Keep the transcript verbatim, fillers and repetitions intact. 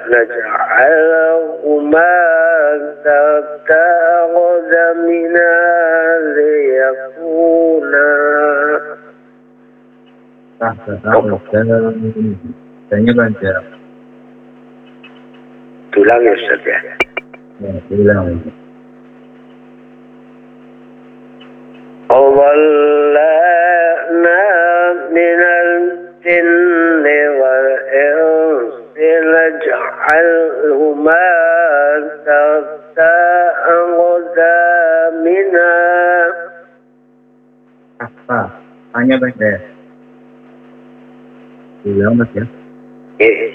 نجعلهما تتخذ من ليكونا Tanya baca. Tulang ya Ustaz ya. Ya, tulang. وظلنا من الجن والإنس نجعلهما تحت أقدامنا. Apa? Tanya baca. Tulang mas ya. Eh,